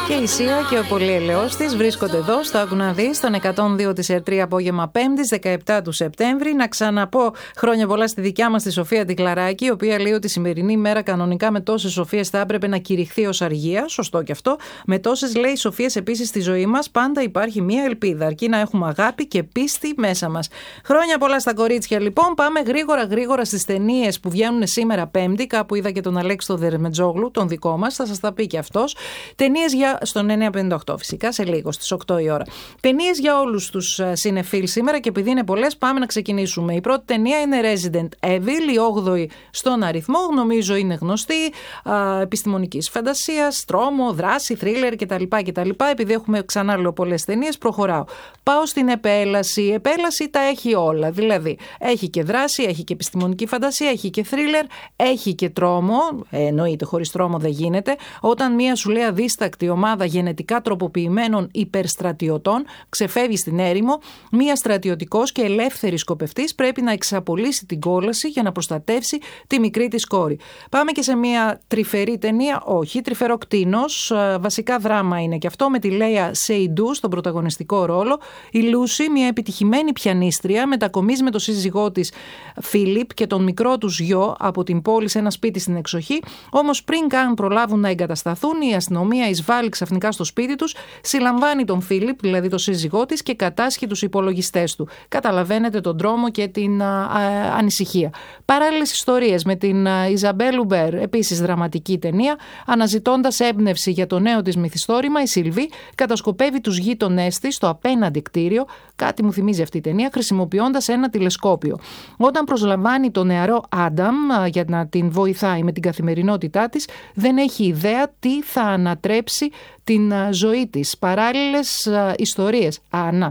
Και η Σία και ο πολυελαιός της βρίσκονται εδώ στο Άκου να δεις, στον 102 της ΕΡΤΡΙ απόγευμα 5ης 17 του Σεπτέμβρη. Να ξαναπώ χρόνια πολλά στη δικιά μας τη Σοφία την Κλαράκη, η οποία λέει ότι η σημερινή μέρα κανονικά με τόσες σοφίες θα έπρεπε να κηρυχθεί ως αργία. Σωστό και αυτό. Με τόσες, λέει, σοφίες επίσης στη ζωή μας πάντα υπάρχει μία ελπίδα, αρκεί να έχουμε αγάπη και πίστη μέσα μας. Χρόνια πολλά στα κορίτσια, λοιπόν. Πάμε γρήγορα στις ταινίες που βγαίνουν σήμερα Πέμπτη. Κάπου είδα και τον Αλέξη τον Δερμετζόγλου, τον δικό μας, θα σας τα πει και αυτός. Ταινίες στον 958, φυσικά σε λίγο, στις 8 η ώρα. Ταινίες για όλους τους συνεφίλ σήμερα, και επειδή είναι πολλές, πάμε να ξεκινήσουμε. Η πρώτη ταινία είναι Resident Evil, η 8η στον αριθμό. Νομίζω είναι γνωστή. Επιστημονικής φαντασίας, τρόμο, δράση, θρίλερ κτλ. Επειδή έχουμε ξανά λέω πολλές ταινίες, προχωράω. Πάω στην επέλαση. Η επέλαση τα έχει όλα. Δηλαδή, έχει και δράση, έχει και επιστημονική φαντασία, έχει και θρίλερ, έχει και τρόμο. Εννοείται, χωρίς τρόμο δεν γίνεται. Όταν μία σου λέει αδίστακτη ομάδα γενετικά τροποποιημένων υπερστρατιωτών ξεφεύγει στην έρημο, μία στρατιωτικός και ελεύθερη σκοπευτής πρέπει να εξαπολύσει την κόλαση για να προστατεύσει τη μικρή της κόρη. Πάμε και σε μία τρυφερή ταινία, όχι, τρυφεροκτίνος, βασικά δράμα είναι και αυτό, με τη Λέια Σεϊντού στον πρωταγωνιστικό ρόλο. Η Λούση, μια επιτυχημένη πιανίστρια, μετακομίζει με τον σύζυγό της Φίλιπ και τον μικρό τους γιο από την πόλη σε ένα σπίτι στην εξοχή. Όμως πριν καν προλάβουν να εγκατασταθούν, η αστυνομία εισβάλλει ξαφνικά στο σπίτι τους, συλλαμβάνει τον Φίλιπ, δηλαδή τον σύζυγό της, και κατάσχει τους υπολογιστές του. Καταλαβαίνετε τον τρόμο και την ανησυχία. Παράλληλες ιστορίες με την Ιζαμπέλ Ουμπέρ, επίσης δραματική ταινία. Αναζητώντας έμπνευση για το νέο της μυθιστόρημα, η Σιλβί κατασκοπεύει τους γείτονές της στο απέναντι κτίριο, κάτι μου θυμίζει αυτή η ταινία, χρησιμοποιώντας ένα τηλεσκόπιο. Όταν προσλαμβάνει τον νεαρό Άνταμ για να την βοηθάει με την καθημερινότητά της, δεν έχει ιδέα τι θα ανατρέψει την ζωή της. Παράλληλες ιστορίες.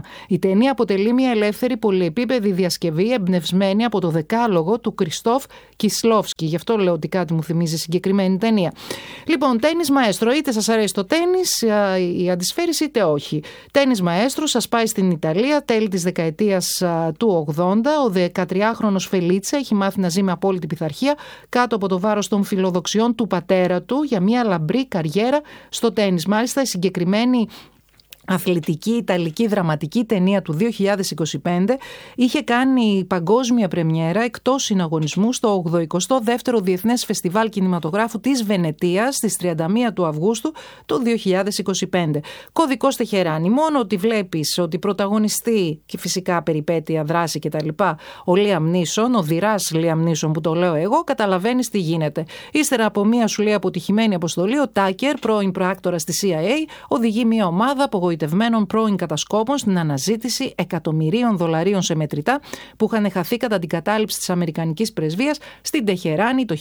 Η ταινία αποτελεί μια ελεύθερη πολυεπίπεδη διασκευή εμπνευσμένη από το δεκάλογο του Κριστόφ Κισλόφσκι. Γι' αυτό λέω ότι κάτι μου θυμίζει συγκεκριμένη ταινία. Λοιπόν, τένις μαέστρο. Είτε σας αρέσει το τένις, η αντισφαίριση, είτε όχι. Τένις μαέστρο σας πάει στην Ιταλία τέλη της δεκαετίας του 80. Ο 13χρονος Φελίτσα έχει μάθει να ζει με απόλυτη πειθαρχία κάτω από το βάρος των φιλοδοξιών του πατέρα του για μια λαμπρή καριέρα στο τένις. Μάλιστα, η συγκεκριμένη αθλητική ιταλική δραματική ταινία του 2025 είχε κάνει παγκόσμια πρεμιέρα εκτός συναγωνισμού στο 82ο Διεθνές Φεστιβάλ Κινηματογράφου της Βενετίας στις 31 του Αυγούστου του 2025. Κωδικός Τεχεράνη. Μόνο ότι βλέπεις ότι πρωταγωνιστεί, και φυσικά περιπέτεια, δράση κτλ. Ο Λίαμ Νίσον, ο δειράς Λίαμ Νίσον που το λέω εγώ, καταλαβαίνεις τι γίνεται. Ύστερα από μία σου λέει αποτυχημένη αποστολή, ο Τάκερ, πρώην προάκτορας της CIA, οδηγεί μία ομάδα απογοητευμένων πρώην κατασκόπων στην αναζήτηση εκατομμυρίων δολαρίων σε μετρητά που είχαν χαθεί κατά την κατάληψη της Αμερικανικής πρεσβείας στην Τεχεράνη το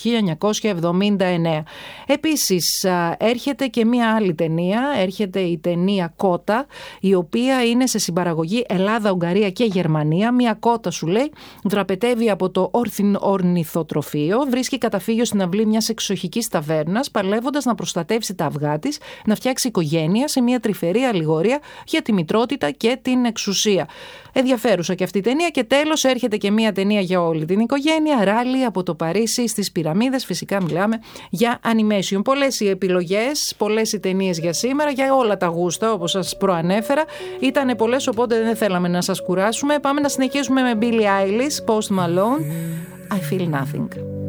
1979. Επίσης, έρχεται και μία άλλη ταινία, έρχεται η ταινία Κότα, η οποία είναι σε συμπαραγωγή Ελλάδα, Ουγγαρία και Γερμανία. Μία κότα, σου λέει, δραπετεύει από το ορνηθοτροφείο, βρίσκει καταφύγιο στην αυλή μιας εξοχικής ταβέρνας, παλεύοντας να προστατεύσει τα αυγά της, να φτιάξει οικογένεια σε μια τρυφερή αλληγορία για τη μητρότητα και την εξουσία. Ενδιαφέρουσα και αυτή η ταινία. Και τέλος έρχεται και μία ταινία για όλη την οικογένεια, Ράλι από το Παρίσι στις Πυραμίδες. Φυσικά μιλάμε για animation. Πολλές οι επιλογές, πολλές οι ταινίες για σήμερα, για όλα τα γούστα, όπως σας προανέφερα. Ήτανε πολλές, οπότε δεν θέλαμε να σας κουράσουμε. Πάμε να συνεχίσουμε με Billie Eilish, Post Malone, I Feel Nothing.